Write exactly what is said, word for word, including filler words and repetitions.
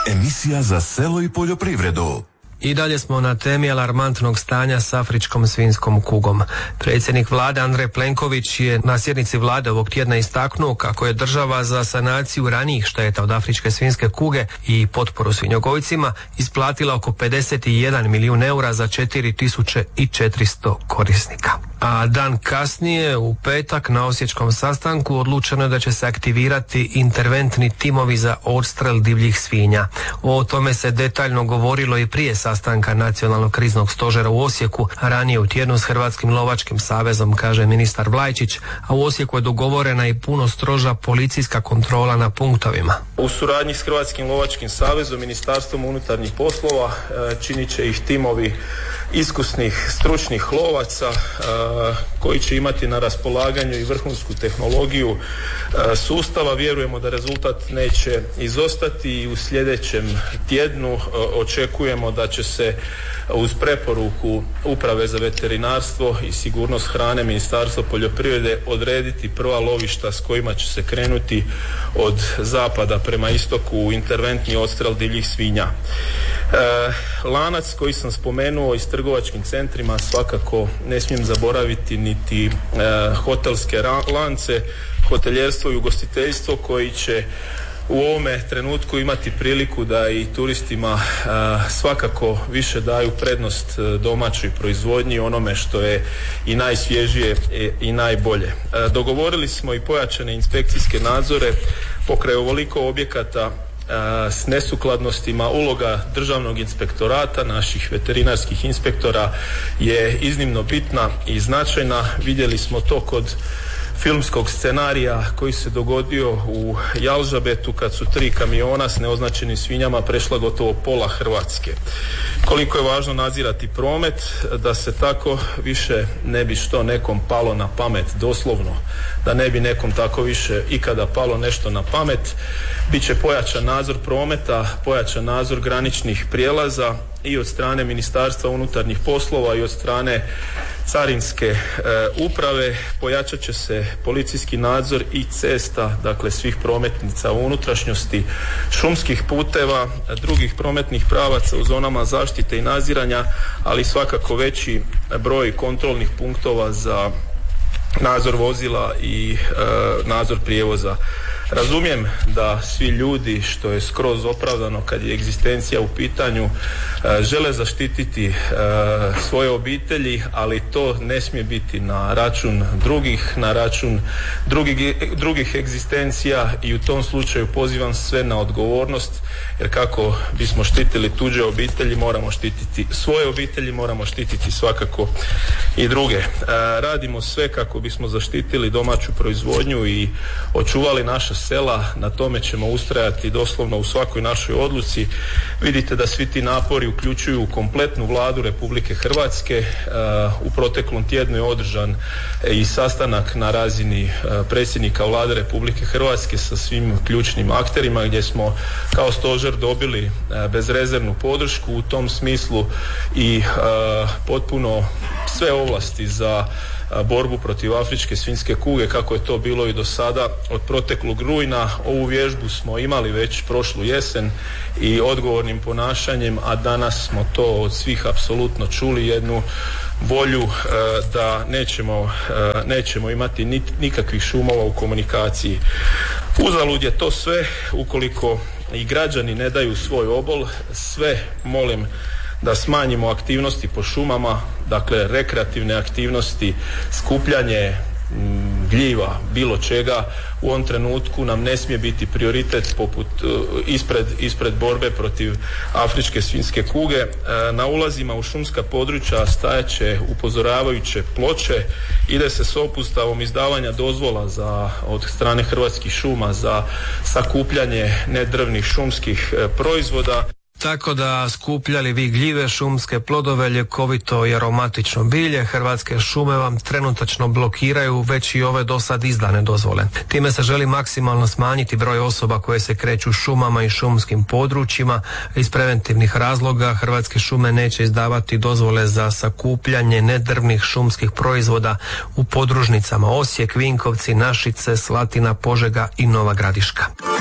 Emisija za selo i poljoprivredu. I dalje smo na temi alarmantnog stanja s afričkom svinjskom kugom. Predsjednik vlade Andrej Plenković je na sjednici vlade ovog tjedna istaknuo kako je država za sanaciju ranijih šteta od afričke svinjske kuge i potporu svinjogojcima isplatila oko pedeset jedan milijun eura za četiri tisuće četiristo korisnika. A dan kasnije, u petak, na osječkom sastanku odlučeno je da će se aktivirati interventni timovi za odstrel divljih svinja. O tome se detaljno govorilo i prije sastanka Nacionalnog kriznog stožera u Osijeku, ranije u tjednu s Hrvatskim lovačkim savezom, kaže ministar Vlajčić, a u Osijeku je dogovorena i puno stroža policijska kontrola na punktovima. U suradnji s Hrvatskim lovačkim savezom, Ministarstvom unutarnjih poslova činit će ih timovi iskusnih stručnih lovaca koji će imati na raspolaganju i vrhunsku tehnologiju sustava. Vjerujemo da rezultat neće izostati i u sljedećem tjednu očekujemo da će se uz preporuku Uprave za veterinarstvo i sigurnost hrane Ministarstva poljoprivrede odrediti prva lovišta s kojima će se krenuti od zapada prema istoku u interventni odstrel divljih svinja. E, lanac koji sam spomenuo i s trgovačkim centrima svakako ne smijem zaboraviti niti e, hotelske ra- lance, hoteljerstvo i ugostiteljstvo koji će u ovome trenutku imati priliku da i turistima a, svakako više daju prednost domaćoj proizvodnji, onome što je i najsvježije i, i najbolje. A, dogovorili smo i pojačane inspekcijske nadzore pokraj ovoliko objekata a, s nesukladnostima. Uloga državnog inspektorata, naših veterinarskih inspektora je iznimno bitna i značajna. Vidjeli smo to kod filmskog scenarija koji se dogodio u Jalžabetu kad su tri kamiona s neoznačenim svinjama prešla gotovo pola Hrvatske. Koliko je važno nadzirati promet da se tako više ne bi što nekom palo na pamet, doslovno da ne bi nekom tako više ikada palo nešto na pamet. Biće pojačan nadzor prometa, pojačan nadzor graničnih prijelaza i od strane Ministarstva unutarnjih poslova i od strane Carinske e, uprave. Pojačat će se policijski nadzor i cesta, dakle svih prometnica u unutrašnjosti, šumskih puteva, drugih prometnih pravaca u zonama zaštite i nadziranja, ali svakako veći broj kontrolnih punktova za nadzor vozila i e, nadzor prijevoza. Razumijem da svi ljudi, što je skroz opravdano kad je egzistencija u pitanju, žele zaštititi svoje obitelji, ali to ne smije biti na račun drugih, na račun drugih, drugih egzistencija i u tom slučaju pozivam sve na odgovornost, jer kako bismo štitili tuđe obitelji, moramo štititi svoje obitelji, moramo štititi svakako i druge. Radimo sve kako bismo zaštitili domaću proizvodnju i očuvali naše sela, na tome ćemo ustrajati doslovno u svakoj našoj odluci. Vidite da svi ti napori uključuju kompletnu Vladu Republike Hrvatske. U proteklom tjednu je održan i sastanak na razini predsjednika Vlade Republike Hrvatske sa svim ključnim akterima gdje smo kao stožer dobili bezrezervnu podršku u tom smislu i potpuno sve ovlasti za borbu protiv afričke svinjske kuge kako je to bilo i do sada od proteklog rujna. Ovu vježbu smo imali već prošlu jesen i odgovornim ponašanjem, a danas smo to od svih apsolutno čuli, jednu volju e, da nećemo, e, nećemo imati nit, nikakvih šumova u komunikaciji. Uzalud je to sve ukoliko i građani ne daju svoj obol. Sve molim da smanjimo aktivnosti po šumama, dakle rekreativne aktivnosti, skupljanje gljiva, bilo čega u ovom trenutku nam ne smije biti prioritet poput ispred, ispred borbe protiv afričke svinjske kuge. Na ulazima u šumska područja stajaće upozoravajuće ploče, ide se s opustavom izdavanja dozvola za, od strane Hrvatskih šuma za sakupljanje nedrvnih šumskih proizvoda. Tako da skupljali vi gljive, šumske plodove, ljekovito i aromatično bilje, Hrvatske šume vam trenutačno blokiraju već i ove do sad izdane dozvole. Time se želi maksimalno smanjiti broj osoba koje se kreću šumama i šumskim područjima. Iz preventivnih razloga Hrvatske šume neće izdavati dozvole za sakupljanje nedrvnih šumskih proizvoda u podružnicama Osijek, Vinkovci, Našice, Slatina, Požega i Nova Gradiška.